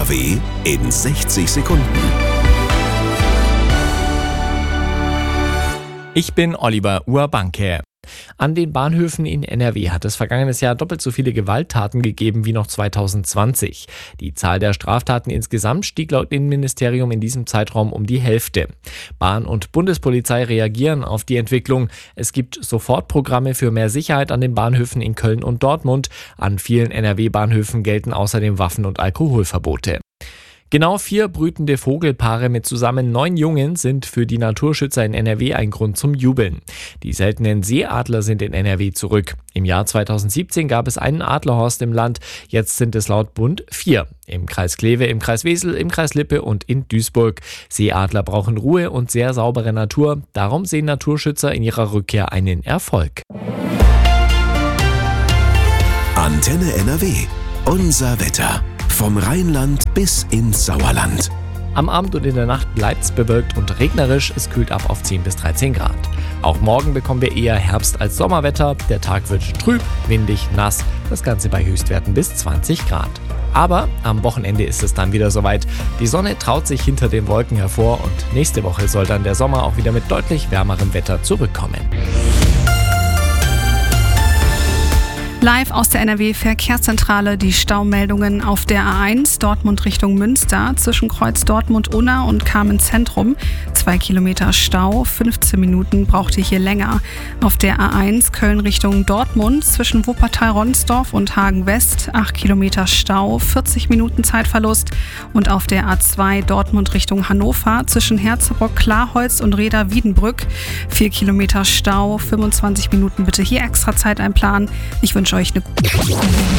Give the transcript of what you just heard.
NRW in 60 Sekunden. Ich bin Oliver Urbanke. An den Bahnhöfen in NRW hat es vergangenes Jahr doppelt so viele Gewalttaten gegeben wie noch 2020. Die Zahl der Straftaten insgesamt stieg laut Innenministerium in diesem Zeitraum um die Hälfte. Bahn und Bundespolizei reagieren auf die Entwicklung. Es gibt Sofortprogramme für mehr Sicherheit an den Bahnhöfen in Köln und Dortmund. An vielen NRW-Bahnhöfen gelten außerdem Waffen- und Alkoholverbote. Genau 4 brütende Vogelpaare mit zusammen 9 Jungen sind für die Naturschützer in NRW ein Grund zum Jubeln. Die seltenen Seeadler sind in NRW zurück. Im Jahr 2017 gab es einen Adlerhorst im Land, jetzt sind es laut Bund 4. Im Kreis Kleve, im Kreis Wesel, im Kreis Lippe und in Duisburg. Seeadler brauchen Ruhe und sehr saubere Natur. Darum sehen Naturschützer in ihrer Rückkehr einen Erfolg. Antenne NRW. Unser Wetter. Vom Rheinland bis ins Sauerland. Am Abend und in der Nacht bleibt es bewölkt und regnerisch. Es kühlt ab auf 10 bis 13 Grad. Auch morgen bekommen wir eher Herbst- als Sommerwetter. Der Tag wird trüb, windig, nass. Das Ganze bei Höchstwerten bis 20 Grad. Aber am Wochenende ist es dann wieder soweit. Die Sonne traut sich hinter den Wolken hervor und nächste Woche soll dann der Sommer auch wieder mit deutlich wärmerem Wetter zurückkommen. Live aus der NRW-Verkehrszentrale die Staumeldungen auf der A1 Dortmund Richtung Münster zwischen Kreuz Dortmund-Unna und Kamen-Zentrum. 2 Kilometer Stau, 15 Minuten braucht ihr hier länger. Auf der A1 Köln Richtung Dortmund zwischen Wuppertal-Ronsdorf und Hagen-West 8 Kilometer Stau, 40 Minuten Zeitverlust. Und auf der A2 Dortmund Richtung Hannover zwischen Herzebrock-Klarholz und Reda-Wiedenbrück 4 Kilometer Stau, 25 Minuten bitte hier extra Zeit einplanen. Ich wünsche euch eine